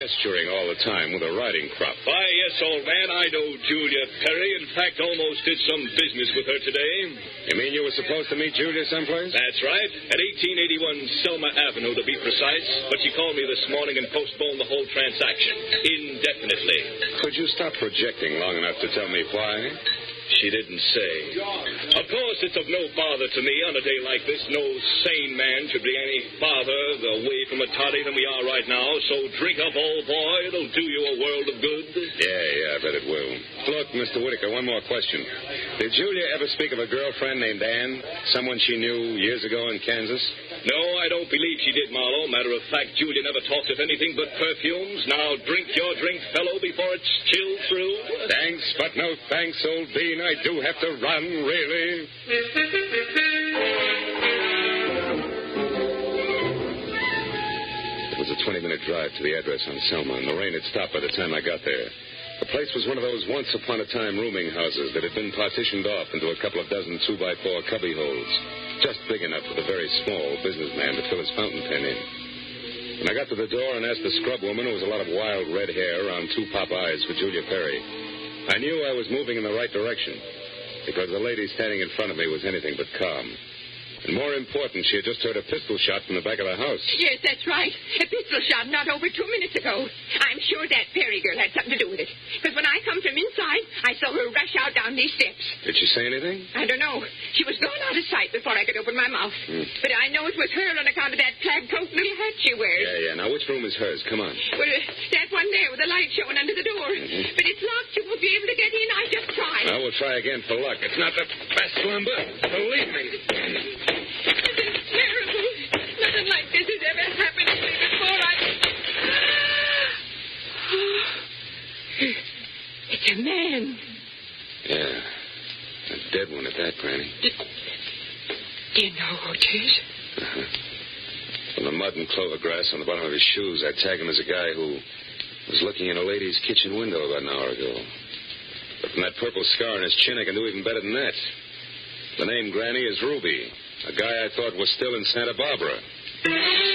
Gesturing all the time with a riding crop. Why, yes, old man, I know Julia Perry. In fact, almost did some business with her today. You mean you were supposed to meet Julia someplace? That's right. At 1881 Selma Avenue, to be precise. But she called me this morning and postponed the whole transaction indefinitely. Could you stop projecting long enough to tell me why? She didn't say. Of course, it's of no bother to me on a day like this. No sane man should be any farther away from a toddy than we are right now. So drink up, old boy. It'll do you a world of good. Yeah, I bet it will. Look, Mr. Whitaker, one more question. Did Julia ever speak of a girlfriend named Ann? Someone she knew years ago in Kansas? No, I don't believe she did, Marlowe. Matter of fact, Julia never talked of anything but perfumes. Now drink your drink, fellow, before it's chilled through. Thanks, but no thanks, old bean. I do have to run, really. It was a 20-minute drive to the address on Selma, and the rain had stopped by the time I got there. The place was one of those once-upon-a-time rooming houses that had been partitioned off into a couple of dozen 2x4 cubby holes, just big enough for the very small businessman to fill his fountain pen in. When I got to the door and asked the scrub woman, who was a lot of wild red hair around two pop eyes, for Julia Perry, I knew I was moving in the right direction, because the lady standing in front of me was anything but calm. And more important, she had just heard a pistol shot from the back of the house. Yes, that's right. A pistol shot not over 2 minutes ago. I'm sure that Perry girl had something to do with it. Because when I come from inside, I saw her rush out down these steps. Did she say anything? I don't know. She was gone out of sight before I could open my mouth. But I know it was her on account of that plaid coat and little hat she wears. Yeah. Now, which room is hers? Come on. Well, that one there with the light showing under the door. But it's locked. You won't be able to get in. I just tried. Well, we'll try again for luck. It's not the best lumber. Believe me. This is terrible. Nothing like this has ever happened to me before. It's a man. Yeah. A dead one at that, Granny. Do you know who it is? From the mud and clover grass on the bottom of his shoes, I tag him as a guy who was looking in a lady's kitchen window about an hour ago. But from that purple scar on his chin, I can do even better than that. The name, Granny, is Ruby, a guy I thought was still in Santa Barbara.